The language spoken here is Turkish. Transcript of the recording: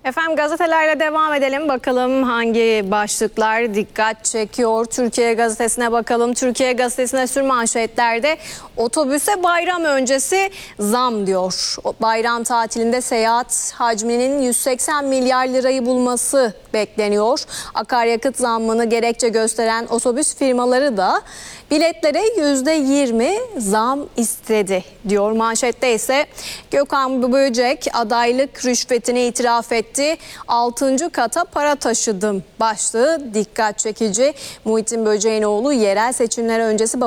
Efendim gazetelerle devam edelim. Bakalım hangi başlıklar dikkat çekiyor. Türkiye Gazetesi'ne bakalım. Türkiye Gazetesi'ne sürmanşetlerde otobüse bayram öncesi zam diyor. Bayram tatilinde seyahat hacminin 180 milyar lirayı bulması bekleniyor. Akaryakıt zammını gerekçe gösteren otobüs firmaları da biletlere %20 zam istedi diyor. Manşette ise Gökhan Böcek adaylık rüşvetini itiraf etti. 6. kata para taşıdım başlığı dikkat çekici. Muhittin Böcek'in oğlu yerel seçimler öncesi